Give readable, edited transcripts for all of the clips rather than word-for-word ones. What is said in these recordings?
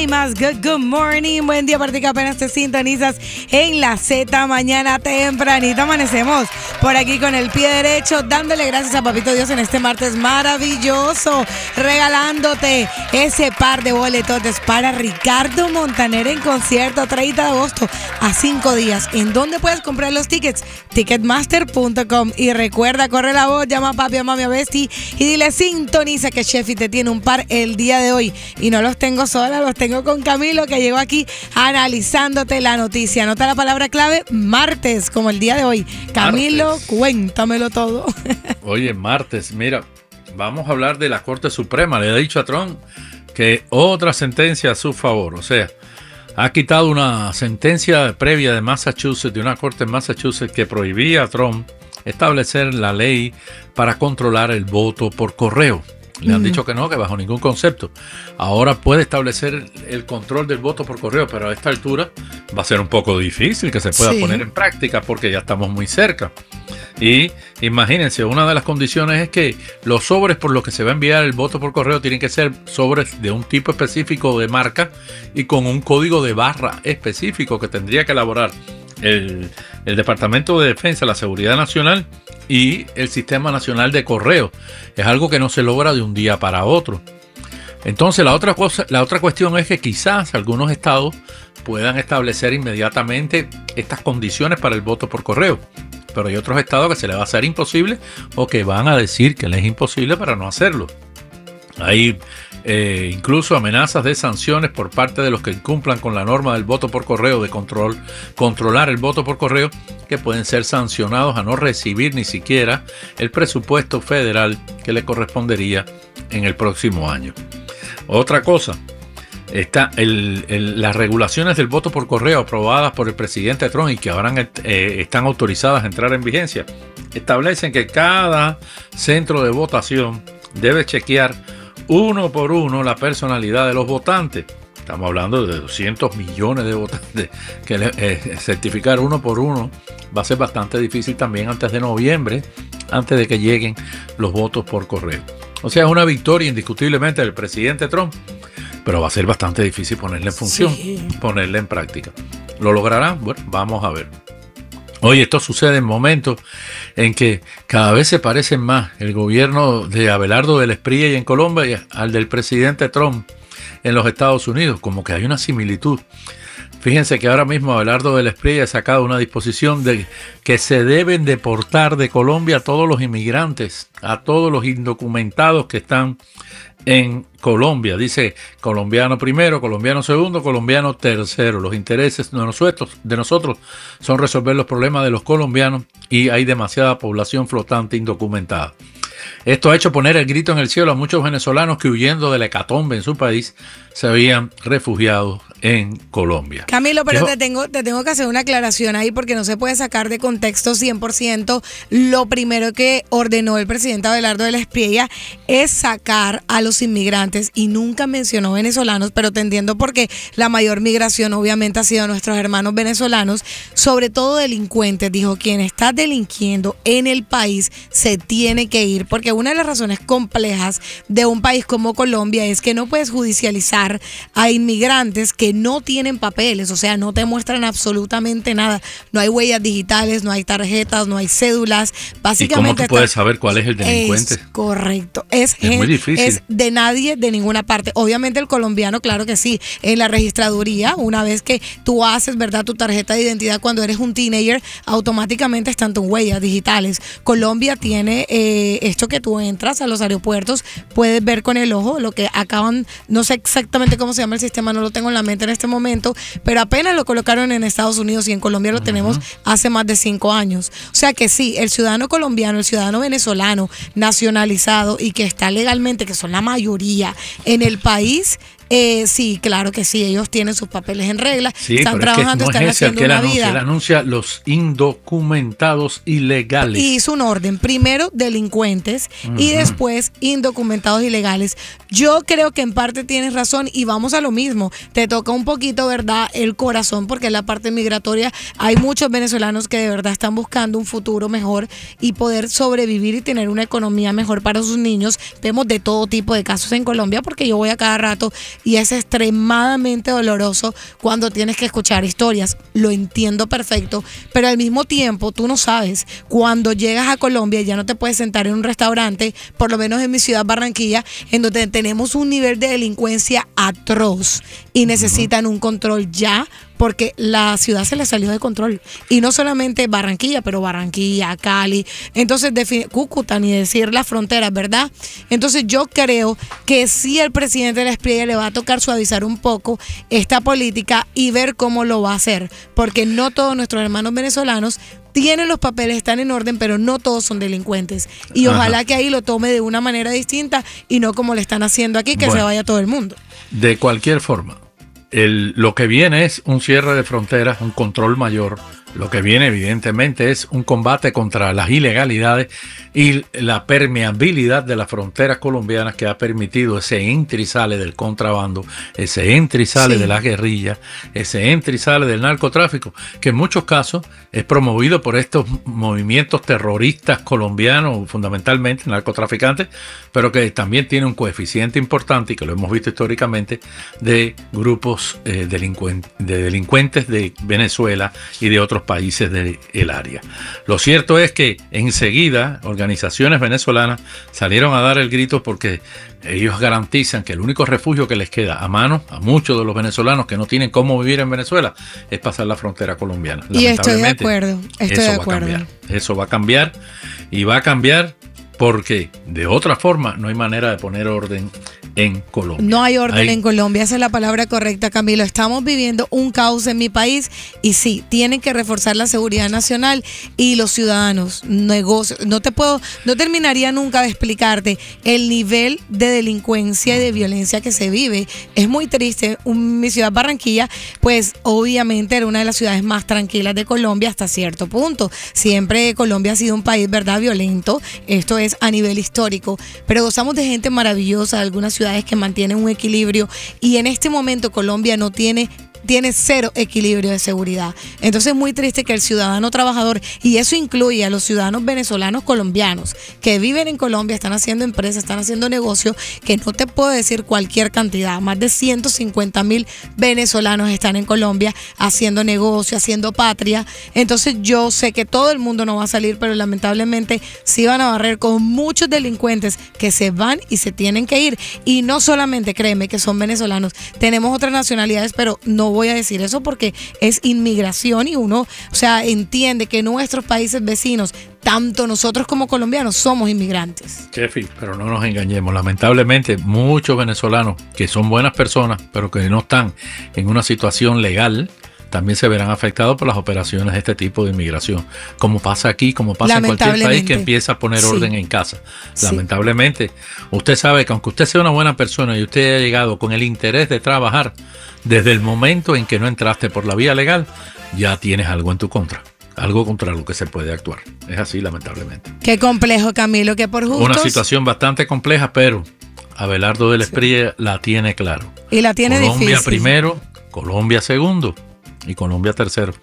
y más. Good morning. Buen día para ti que apenas te sintonizas en la Z. Mañana tempranito amanecemos por aquí con el pie derecho, dándole gracias a Papito Dios en este martes maravilloso, regalándote ese par de boletotes para Ricardo Montaner en concierto 30 de agosto a 5 días. ¿En dónde puedes comprar los tickets? Ticketmaster.com. Y recuerda, corre la voz, llama a papi, a mami, a Besti y dile sintoniza que Sheffy te tiene un par el día de hoy. Y no los tengo sola, los tengo con Camilo, que llegó aquí analizándote la noticia. Anota la palabra clave, martes, como el día de hoy. Camilo, martes. Cuéntamelo todo. Oye, martes, mira, vamos a hablar de la Corte Suprema. Le ha dicho a Trump que otra sentencia a su favor, o sea, ha quitado una sentencia previa de Massachusetts, de una corte en Massachusetts que prohibía a Trump establecer la ley para controlar el voto por correo. Le han dicho que no, que bajo ningún concepto. Ahora puede establecer el control del voto por correo, pero a esta altura va a ser un poco difícil que se pueda poner en práctica porque ya estamos muy cerca. Y imagínense, una de las condiciones es que los sobres por los que se va a enviar el voto por correo tienen que ser sobres de un tipo específico de marca y con un código de barra específico que tendría que elaborar el Departamento de Defensa, la Seguridad Nacional y el Sistema Nacional de Correo. Es algo que no se logra de un día para otro. Entonces la otra cuestión es que quizás algunos estados puedan establecer inmediatamente estas condiciones para el voto por correo. Pero hay otros estados que se les va a hacer imposible o que van a decir que les es imposible para no hacerlo. Hay incluso amenazas de sanciones por parte de los que incumplan con la norma del voto por correo, de controlar el voto por correo, que pueden ser sancionados a no recibir ni siquiera el presupuesto federal que le correspondería en el próximo año. Otra cosa, las regulaciones del voto por correo aprobadas por el presidente Trump y que ahora están autorizadas a entrar en vigencia, establecen que cada centro de votación debe chequear uno por uno la personalidad de los votantes. Estamos hablando de 200 millones de votantes, que certificar uno por uno va a ser bastante difícil también antes de noviembre, antes de que lleguen los votos por correo. O sea, es una victoria indiscutiblemente del presidente Trump, pero va a ser bastante difícil ponerla en función, ponerla en práctica. ¿Lo logrará? Bueno, vamos a ver. Oye, esto sucede en momentos en que cada vez se parecen más el gobierno de Abelardo del Espriella en Colombia al del presidente Trump en los Estados Unidos, como que hay una similitud. Fíjense que ahora mismo Abelardo del Espriella ha sacado una disposición de que se deben deportar de Colombia a todos los inmigrantes, a todos los indocumentados que están en Colombia. Dice colombiano primero, colombiano segundo, colombiano tercero. Los intereses de nosotros son resolver los problemas de los colombianos y hay demasiada población flotante indocumentada. Esto ha hecho poner el grito en el cielo a muchos venezolanos que huyendo de la hecatombe en su país se habían refugiado en Colombia. Camilo, pero te tengo que hacer una aclaración ahí porque no se puede sacar de contexto 100%. Lo primero que ordenó el presidente Abelardo del Espriella es sacar a los inmigrantes y nunca mencionó venezolanos, pero te entiendo porque la mayor migración obviamente ha sido nuestros hermanos venezolanos, sobre todo delincuentes. Dijo, quien está delinquiendo en el país se tiene que ir, porque una de las razones complejas de un país como Colombia es que no puedes judicializar a inmigrantes que no tienen papeles, o sea, no te muestran absolutamente nada. No hay huellas digitales, no hay tarjetas, no hay cédulas. Básicamente, ¿y cómo tú puedes saber cuál es el delincuente? Es correcto. Es muy difícil. Es de nadie, de ninguna parte. Obviamente el colombiano, claro que sí. En la registraduría, una vez que tú haces, ¿verdad?, tu tarjeta de identidad cuando eres un teenager, automáticamente están tus huellas digitales. Colombia tiene esto que tú entras a los aeropuertos, puedes ver con el ojo lo que acaban, no sé exactamente cómo se llama el sistema, no lo tengo en la mente en este momento, pero apenas lo colocaron en Estados Unidos y en Colombia lo tenemos hace más de 5 años. O sea que sí, el ciudadano colombiano, el ciudadano venezolano nacionalizado y que está legalmente, que son la mayoría en el país, sí, claro que sí, ellos tienen sus papeles en regla, sí, están trabajando, están haciendo una vida. Él anuncia los indocumentados ilegales. Y hizo un orden, primero delincuentes y después indocumentados ilegales. Yo creo que en parte tienes razón y vamos a lo mismo, te toca un poquito, ¿verdad?, el corazón, porque en la parte migratoria hay muchos venezolanos que de verdad están buscando un futuro mejor y poder sobrevivir y tener una economía mejor para sus niños. Vemos de todo tipo de casos en Colombia porque yo voy a cada rato y es extremadamente doloroso cuando tienes que escuchar historias. Lo entiendo perfecto, pero al mismo tiempo tú no sabes, cuando llegas a Colombia ya no te puedes sentar en un restaurante, por lo menos en mi ciudad Barranquilla, en donde tenemos un nivel de delincuencia atroz y necesitan un control ya, porque la ciudad se le salió de control. Y no solamente Barranquilla, pero Barranquilla, Cali, entonces Cúcuta, ni decir las fronteras, ¿verdad? Entonces yo creo que sí el presidente de la Espriella le va a tocar suavizar un poco esta política y ver cómo lo va a hacer, porque no todos nuestros hermanos venezolanos tienen los papeles, están en orden, pero no todos son delincuentes. Y ojalá que ahí lo tome de una manera distinta y no como le están haciendo aquí, que se vaya todo el mundo. De cualquier forma, lo que viene es un cierre de fronteras, un control mayor. Lo que viene evidentemente es un combate contra las ilegalidades y la permeabilidad de las fronteras colombianas, que ha permitido ese entra y sale del contrabando, ese entra y sale de las guerrillas, ese entra y sale del narcotráfico, que en muchos casos es promovido por estos movimientos terroristas colombianos, fundamentalmente narcotraficantes, pero que también tiene un coeficiente importante, y que lo hemos visto históricamente, de grupos delincuentes de Venezuela y de otros países del área. Lo cierto es que enseguida organizaciones venezolanas salieron a dar el grito, porque ellos garantizan que el único refugio que les queda a mano a muchos de los venezolanos que no tienen cómo vivir en Venezuela es pasar la frontera colombiana. Y estoy de acuerdo, Eso va a cambiar, y va a cambiar porque de otra forma no hay manera de poner orden en Colombia. No hay orden en Colombia, esa es la palabra correcta, Camilo. Estamos viviendo un caos en mi país y sí, tienen que reforzar la seguridad nacional y los ciudadanos, negocios. No terminaría nunca de explicarte el nivel de delincuencia y de violencia que se vive. Es muy triste. Mi ciudad Barranquilla, pues obviamente era una de las ciudades más tranquilas de Colombia hasta cierto punto. Siempre Colombia ha sido un país, ¿verdad?, violento. Esto es a nivel histórico, pero gozamos de gente maravillosa, de algunas ciudades que mantienen un equilibrio, y en este momento Colombia no tiene cero equilibrio de seguridad. Entonces es muy triste que el ciudadano trabajador, y eso incluye a los ciudadanos venezolanos colombianos que viven en Colombia, están haciendo empresas, están haciendo negocios, que no te puedo decir cualquier cantidad, más de 150,000 venezolanos están en Colombia haciendo negocio, haciendo patria. Entonces yo sé que todo el mundo no va a salir, pero lamentablemente sí van a barrer con muchos delincuentes que se van y se tienen que ir. Y no solamente, créeme, que son venezolanos, tenemos otras nacionalidades, pero no voy a decir eso porque es inmigración, y uno, entiende que nuestros países vecinos, tanto nosotros como colombianos, somos inmigrantes. Chefi, pero no nos engañemos. Lamentablemente, muchos venezolanos que son buenas personas, pero que no están en una situación legal, también se verán afectados por las operaciones de este tipo de inmigración, como pasa aquí, como pasa en cualquier país que empieza a poner orden en casa. Lamentablemente, usted sabe que aunque usted sea una buena persona y usted haya llegado con el interés de trabajar, desde el momento en que no entraste por la vía legal, ya tienes algo en tu contra. Algo contra lo que se puede actuar. Es así, lamentablemente. Qué complejo, Camilo, que por justos... Una situación bastante compleja, pero Abelardo de la Espriella la tiene claro. Y la tiene Colombia difícil. Primero, Colombia segundo y Colombia tercero.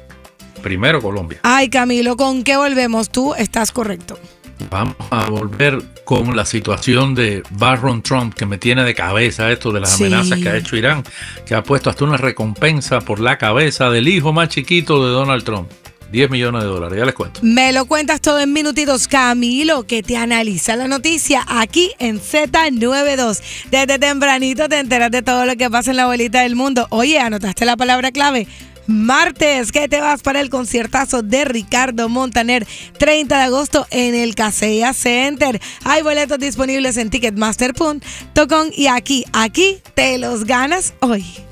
Primero Colombia. Ay, Camilo, ¿con qué volvemos? Tú estás correcto. Vamos a volver con la situación de Barron Trump, que me tiene de cabeza esto de las amenazas que ha hecho Irán, que ha puesto hasta una recompensa por la cabeza del hijo más chiquito de Donald Trump. $10 millones, ya les cuento. Me lo cuentas todo en minutitos, Camilo, que te analiza la noticia aquí en Z92. Desde tempranito te enteras de todo lo que pasa en la bolita del mundo. Oye, ¿anotaste la palabra clave? Martes, que te vas para el conciertazo de Ricardo Montaner, 30 de agosto en el Kaseya Center. Hay boletos disponibles en Ticketmaster.com y aquí te los ganas hoy.